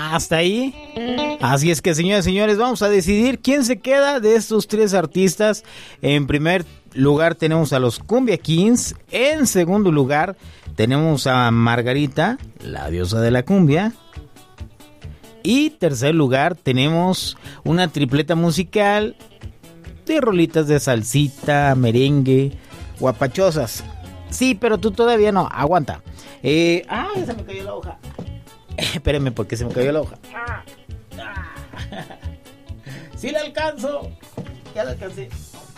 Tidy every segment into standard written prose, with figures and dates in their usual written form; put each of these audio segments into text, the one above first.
Hasta ahí. Así es que, señoras y señores, vamos a decidir quién se queda de estos tres artistas. En primer lugar tenemos a los Cumbia Kings. En segundo lugar tenemos a Margarita, la diosa de la cumbia. Y tercer lugar tenemos una tripleta musical de rolitas de salsita, merengue, guapachosas. Sí, pero tú todavía no, aguanta. Ya se me cayó la hoja. Espérenme, porque se me cayó la hoja. ¡Sí la alcanzo! Ya la alcancé.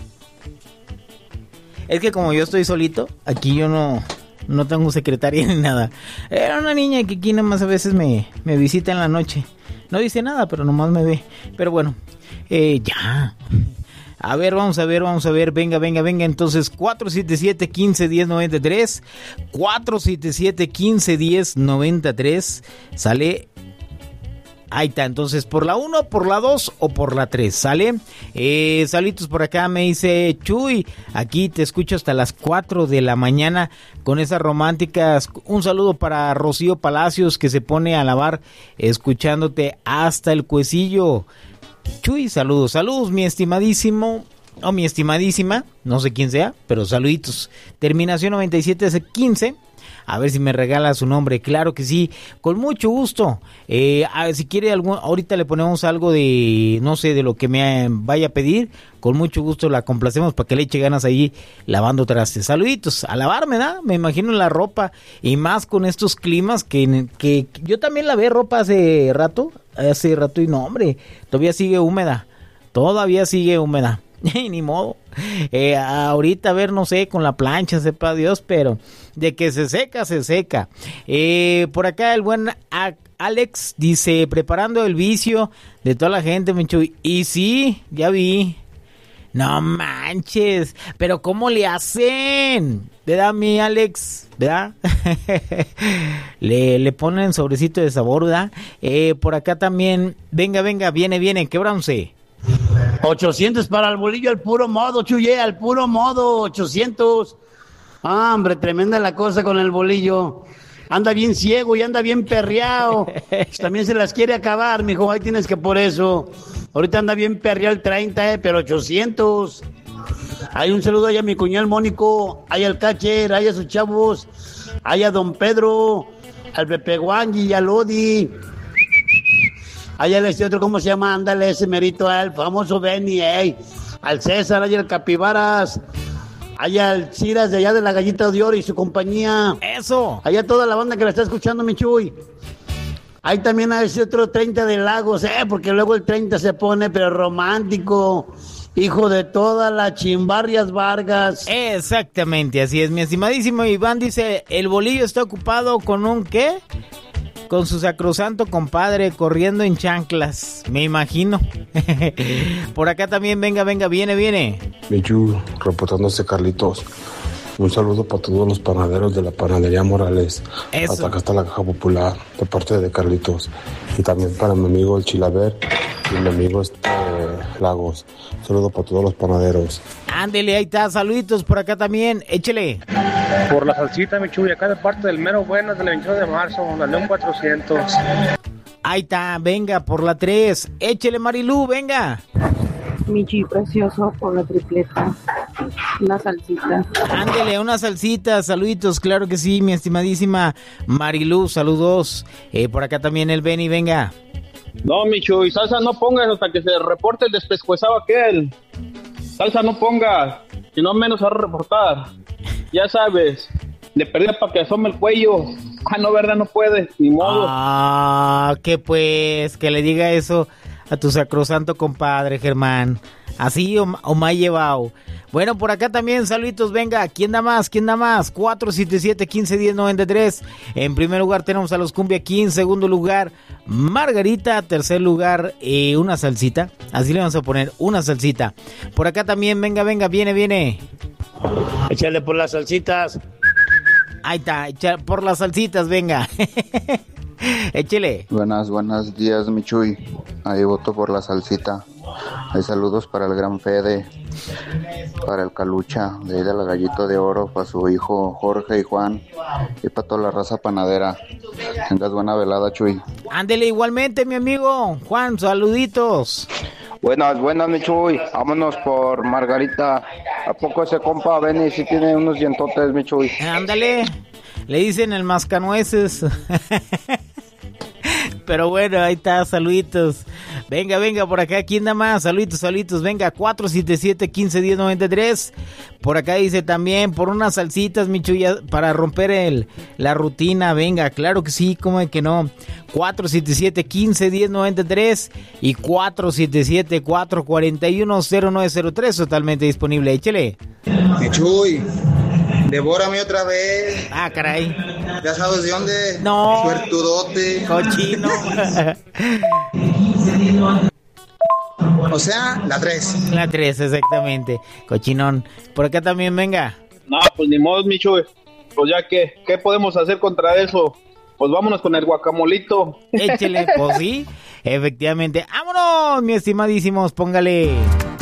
Es que como yo estoy solito, aquí yo no tengo secretaria ni nada. Era una niña que aquí nada más a veces me visita en la noche. No dice nada, pero nomás me ve. Pero bueno, ya. A ver, vamos a ver. Venga. Entonces, 477-1510-93. 477-1510-93. Sale. Ahí está, entonces, ¿por la 1, por la 2 o por la 3? ¿Sale? Saluditos por acá, me dice Chuy, aquí te escucho hasta las 4 de la mañana con esas románticas. Un saludo para Rocío Palacios, que se pone a lavar escuchándote hasta el cuecillo. Chuy, saludos, mi estimadísimo, o mi estimadísima, no sé quién sea, pero saluditos. Terminación 9715. A ver si me regala su nombre, claro que sí, con mucho gusto. Si quiere ahorita le ponemos algo de, no sé, de lo que me vaya a pedir, con mucho gusto la complacemos para que le eche ganas ahí lavando trastes. Saluditos, a lavarme, ¿da? Me imagino la ropa, y más con estos climas que yo también lavé ropa hace rato y no, hombre, todavía sigue húmeda. Ni modo. Ahorita a ver, no sé, con la plancha, sepa Dios, pero de que se seca. Por acá el buen Alex dice, preparando el vicio de toda la gente, Menchu. Y sí, ya vi. No manches, pero ¿cómo le hacen? ¿Verdad, mi Alex? ¿Verdad? le ponen sobrecito de sabor, ¿verdad? Por acá también, venga, viene, quebrándose. 800 para el bolillo al puro modo, Chuyé, al puro modo, 800. Hombre, tremenda la cosa con el bolillo. Anda bien ciego y anda bien perreado. También se las quiere acabar, mijo, ahí tienes que por eso. Ahorita anda bien perreado el 30, pero 800. Hay un saludo allá a mi cuñado Mónico, allá al Cacher, allá a sus chavos, allá a don Pedro, al Pepe Guangi y al Odi. Allá este otro, ¿cómo se llama? Ándale, ese merito, al famoso Benny, al César, allá al Capibaras, allá al Ciras de allá de la Gallita de Oro y su compañía. ¡Eso! Allá toda la banda que la está escuchando, mi Chuy. Ahí también a ese otro 30 de Lagos, porque luego el 30 se pone, pero romántico, hijo de todas las chimbarrias Vargas. Exactamente, así es, mi estimadísimo Iván dice, el bolillo está ocupado con un ¿qué? Con su sacrosanto compadre corriendo en chanclas, me imagino. Por acá también, venga, viene. Michu, reportándose Carlitos. Un saludo para todos los panaderos de la panadería Morales. Eso. Hasta acá está la Caja Popular, de parte de Carlitos. Y también para mi amigo el Chilaver y mi amigo Lagos. Un saludo para todos los panaderos. Ándele, ahí está, saluditos por acá también, échele. Por la salsita, mi Chuy, acá de parte del mero bueno del 22 de marzo, la León 400. Ahí está, venga, por la 3, échele Marilú, venga. Michi precioso, por la tripleta, una salsita. Ándele, una salsita, saluditos, claro que sí, mi estimadísima Marilú, saludos. Por acá también el Benny, venga. No, mi Chuy, salsa no pongas hasta que se reporte el despescuezado aquel. Salsa no pongas, si no menos a reportar. Ya sabes, le perdí para que asome el cuello. No, verdad, no puede, ni modo. Que pues, que le diga eso a tu sacrosanto compadre, Germán. Así o me ha llevado. Bueno, por acá también, saluditos, venga. ¿Quién da más? 477-1510-93. En primer lugar tenemos a los Cumbia Kings. Segundo lugar, Margarita. Tercer lugar, una salsita. Así le vamos a poner, una salsita. Por acá también, venga, viene. Échale por las salsitas. Ahí está, por las salsitas, venga. Échele. Buenos días, mi Chuy. Ahí voto por la salsita. Hay saludos para el gran Fede, para el Calucha, de ahí de la Gallito de Oro, para su hijo Jorge y Juan, y para toda la raza panadera. Tengas buena velada, Chuy. Ándele igualmente, mi amigo. Juan, saluditos. Buenas, mi Chuy. Vámonos por Margarita. ¿A poco ese compa Benny sí tiene unos dientotes, mi Chuy? Ándale. Le dicen el mascanueces. Pero bueno, ahí está, saluditos. Venga, por acá, ¿quién da más? Saluditos, venga, 477-1510-93. Por acá dice también, por unas salsitas, mi chuya, para romper la rutina, venga, claro que sí, ¿cómo es que no? 477-1510-93 y 477-441-0903, totalmente disponible, échele. Mi Chuy, devórame otra vez. Ah, caray. ¿Ya sabes de dónde? No. Suertudote. Cochino. O sea, la 3. La 3, exactamente. Cochinón. Por acá también, venga. No, pues ni modo, mi Chuy. Pues ya que, ¿qué podemos hacer contra eso? Pues vámonos con el guacamolito. Échele, pues sí. Efectivamente. ¡Vámonos, mi estimadísimos! Póngale.